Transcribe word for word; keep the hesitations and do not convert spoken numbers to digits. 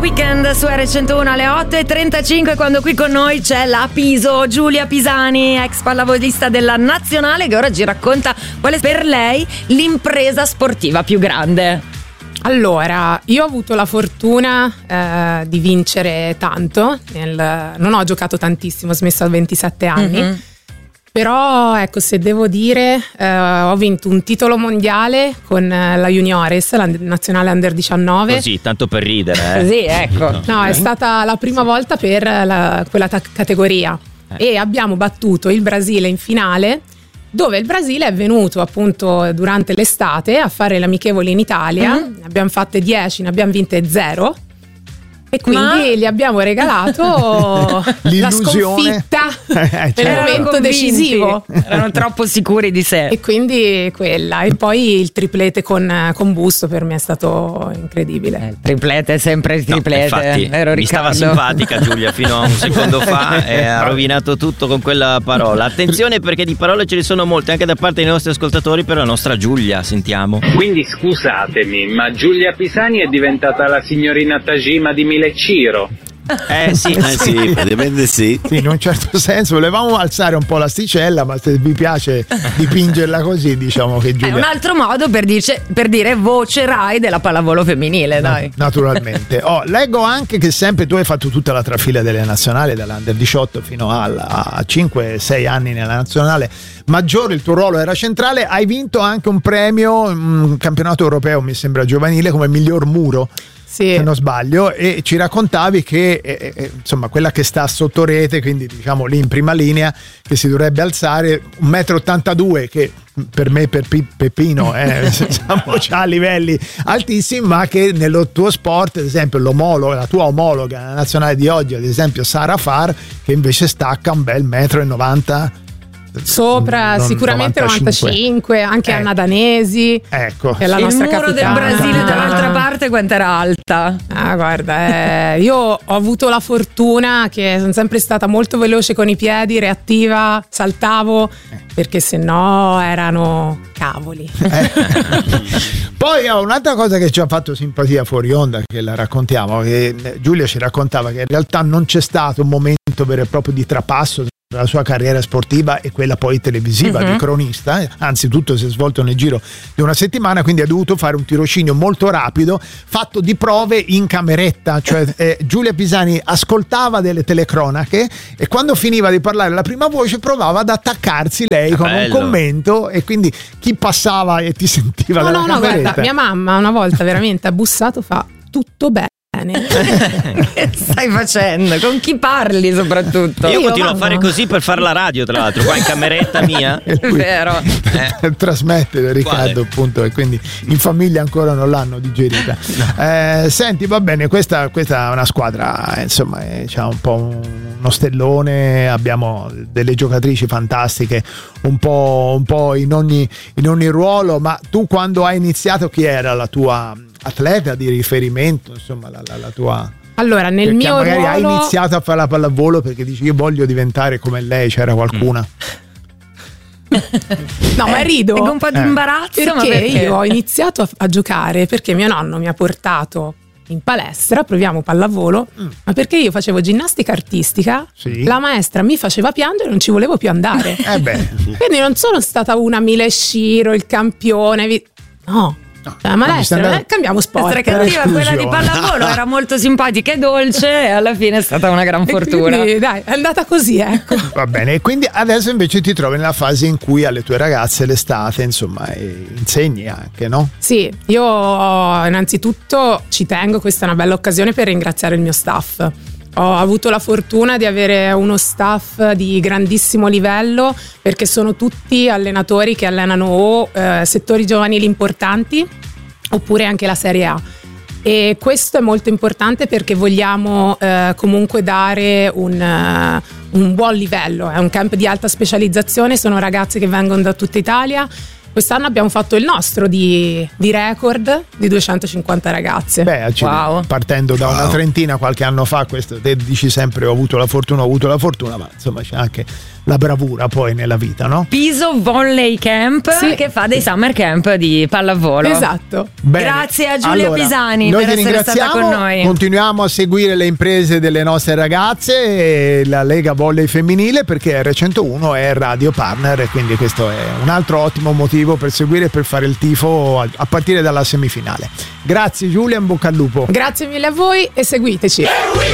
Weekend su erre centouno alle otto e trentacinque, quando qui con noi c'è la Piso, Giulia Pisani, ex pallavolista della nazionale, che ora ci racconta qual è per lei l'impresa sportiva più grande. Allora, io ho avuto la fortuna eh, di vincere tanto, nel, non ho giocato tantissimo, ho smesso a ventisette anni, mm-hmm. Però ecco, se devo dire, eh, ho vinto un titolo mondiale con la Juniores, la nazionale under diciannove. Così, tanto per ridere. Eh. Sì, ecco. No, no, è stata la prima volta per la, quella ta- categoria eh. E abbiamo battuto il Brasile in finale, dove il Brasile è venuto appunto durante l'estate a fare le amichevoli in Italia. Mm-hmm. Ne abbiamo fatte dieci, ne abbiamo vinte zero. E quindi Ma... gli abbiamo regalato la sconfitta eh, nel momento convinti. decisivo. Erano troppo sicuri di sé. E quindi quella. E poi il triplete con, con Busto per me è stato incredibile. Eh, il triplete è sempre il triplete. No, infatti, vero, mi Riccardo? stava simpatica Giulia fino a un secondo fa e ha rovinato tutto con quella parola. Attenzione, perché di parole ce ne sono molte anche da parte dei nostri ascoltatori per la nostra Giulia. Sentiamo. Quindi scusatemi, ma Giulia Pisani è diventata la signorina Tajima di Ciro. Eh sì, eh sì, praticamente sì. Sì, in un certo senso volevamo alzare un po' l'asticella, ma se vi piace dipingerla così, diciamo che Giulia... È un altro modo per, dice, per dire voce Rai della pallavolo femminile, dai. No, naturalmente. Oh, leggo anche che sempre tu hai fatto tutta la trafila delle nazionali, dall'Under diciotto fino a cinque sei anni nella nazionale maggiore, il tuo ruolo era centrale, hai vinto anche un premio, un campionato europeo, mi sembra giovanile, come miglior muro. Sì. Se non sbaglio, e ci raccontavi che eh, eh, insomma quella che sta sotto rete, quindi diciamo lì in prima linea, che si dovrebbe alzare un metro e ottantadue, che per me, per P- Peppino eh, siamo già a livelli altissimi, ma che nello tuo sport, ad esempio l'omologa, la tua omologa la nazionale di oggi, ad esempio Sara Far, che invece stacca un bel metro e novanta sopra, non, sicuramente novantacinque, novantacinque anche eh. Anna Danesi, ecco, che è la il nostra muro capitana. del Brasile dall'altra parte quanto era alta? Ah, guarda, eh, io ho avuto la fortuna che sono sempre stata molto veloce con i piedi, reattiva, saltavo, perché se no erano cavoli. Eh. Poi oh, un'altra cosa che ci ha fatto simpatia fuori onda, che la raccontiamo, che Giulia ci raccontava che in realtà non c'è stato un momento vero e proprio di trapasso la sua carriera sportiva e quella poi televisiva, uh-huh. di cronista, anzi tutto si è svolto nel giro di una settimana, quindi ha dovuto fare un tirocinio molto rapido fatto di prove in cameretta, cioè eh, Giulia Pisani ascoltava delle telecronache e quando finiva di parlare la prima voce provava ad attaccarsi lei con bello. un commento, e quindi chi passava e ti sentiva no dalla no no cameretta. guarda, mia mamma una volta veramente ha bussato, fa tutto bene. Che stai facendo? Con chi parli soprattutto? Io, Io continuo mamma. a fare così per fare la radio, tra l'altro, qua in cameretta mia. È vero. Eh. Trasmette Riccardo, Quale? appunto, e quindi in famiglia ancora non l'hanno digerita. No. Eh, senti, va bene, questa, questa è una squadra, insomma, eh, c'ha un po' un, uno stellone, abbiamo delle giocatrici fantastiche, un po', un po' in ogni, in ogni ruolo. Ma tu, quando hai iniziato, chi era la tua atleta di riferimento, insomma, la, la, la tua... Allora, nel perché mio magari ruolo hai iniziato a fare la pallavolo perché dici io voglio diventare come lei, c'era qualcuna? no, ma rido con un po' di Eh. imbarazzo, perché, ma perché io ho iniziato a, a giocare perché mio nonno mi ha portato in palestra, proviamo pallavolo, mm. ma perché io facevo ginnastica artistica, sì. la maestra mi faceva piangere e non ci volevo più andare. Eh beh. Quindi non sono stata una Mile Shiro, il campione, vi... no. No, la maestra, andando... eh, cambiamo sport. Essere cattiva, quella di pallavolo era molto simpatica e dolce e alla fine è stata una gran fortuna. Quindi, dai, è andata così, ecco. Va bene, e quindi adesso invece ti trovi nella fase in cui alle tue ragazze l'estate, insomma, insegni anche, no? Sì, io innanzitutto ci tengo, questa è una bella occasione per ringraziare il mio staff. Ho avuto la fortuna di avere uno staff di grandissimo livello, perché sono tutti allenatori che allenano o eh, settori giovanili importanti oppure anche la Serie A. E questo è molto importante perché vogliamo eh, comunque dare un, uh, un buon livello. È un camp di alta specializzazione, sono ragazze che vengono da tutta Italia. Quest'anno abbiamo fatto il nostro di, di record di duecentocinquanta ragazze. Beh, wow. partendo da una wow. trentina qualche anno fa, questo te dici sempre ho avuto la fortuna, ho avuto la fortuna, ma insomma c'è anche la bravura poi nella vita, no? Piso Volley Camp, sì, che fa dei summer camp di pallavolo. Esatto. Bene. Grazie a Giulia Allora, Pisani noi per ti essere stata con ringraziamo, noi. continuiamo a seguire le imprese delle nostre ragazze e la Lega Volley Femminile, perché R centouno è radio partner, e quindi questo è un altro ottimo motivo per seguire e per fare il tifo a, a partire dalla semifinale. Grazie Giulia, in bocca al lupo. Grazie mille a voi e seguiteci.